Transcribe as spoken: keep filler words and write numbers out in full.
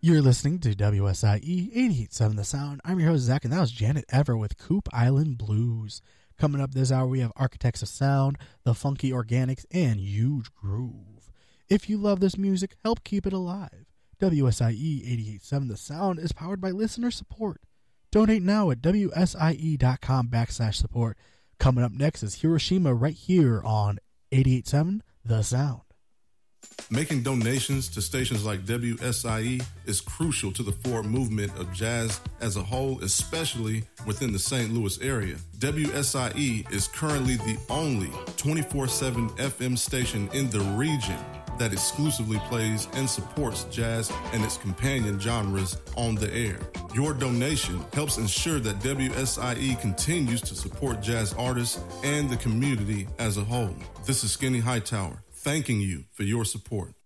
You're listening to W S I E eighty-eight point seven The Sound. I'm your host, Zach, and that was Janet Ever with Coop Island Blues. Coming up this hour, we have Architects of Sound, The Funky Organics, and Huge Groove. If you love this music, help keep it alive. W S I E eighty-eight point seven The Sound is powered by listener support. Donate now at W S I E dot com backslash support. Coming up next is Hiroshima right here on eighty-eight point seven The Sound. Making donations to stations like W S I E is crucial to the forward movement of jazz as a whole, especially within the Saint Louis area. W S I E is currently the only twenty-four seven F M station in the region that exclusively plays and supports jazz and its companion genres on the air. Your donation helps ensure that W S I E continues to support jazz artists and the community as a whole. This is Skinny Hightower, thanking you for your support.